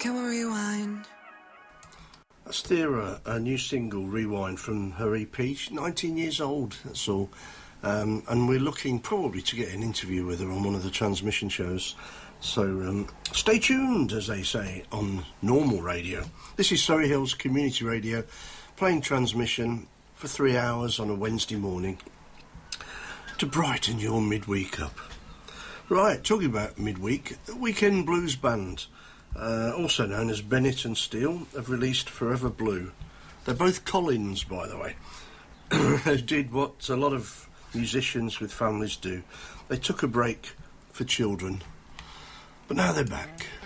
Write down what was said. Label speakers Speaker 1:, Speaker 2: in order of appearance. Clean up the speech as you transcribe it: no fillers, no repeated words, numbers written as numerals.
Speaker 1: Can we rewind?
Speaker 2: That's a new single, Rewind, from her EP. She's 19 years old, that's all. And we're looking probably to get an interview with her on one of the transmission shows. So stay tuned, as they say, on normal radio. This is Surrey Hills Community Radio, playing transmission for 3 hours on a Wednesday morning to brighten your midweek up. Right, talking about midweek, the Weekend Blues Band, also known as Bennett and Steele, have released Forever Blue. They're both Collins, by the way. They did what a lot of musicians with families do. They took a break for children, but now they're back.